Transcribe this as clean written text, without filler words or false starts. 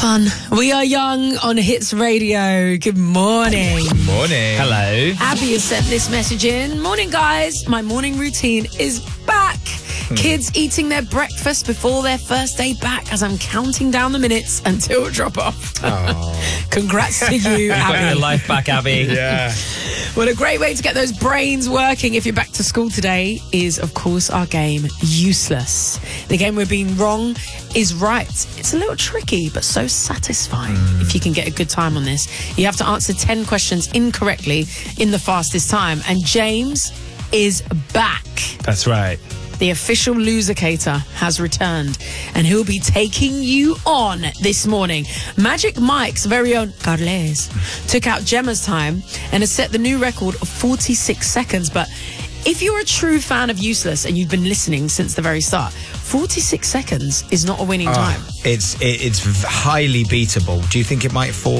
fun. We are young on Hits Radio. Good morning. Morning. Hello. Abby has sent this message in. Morning, guys. My morning routine is back. Kids eating their breakfast before their first day back as I'm counting down the minutes until drop off. Congrats to you, Got your Abby. life back, Abby. Yeah. Well, a great way to get those brains working if you're back to school today is, of course, our game, Useless. The game where being wrong is right. It's a little tricky, but so satisfying if you can get a good time on this. You have to answer 10 questions incorrectly in the fastest time. And James is back. That's right. The official losercator has returned, and he'll be taking you on this morning. Magic Mike's very own Carles took out Gemma's time and has set the new record of 46 seconds. But if you're a true fan of Useless and you've been listening since the very start, 46 seconds is not a winning time. It's highly beatable. Do you think it might fall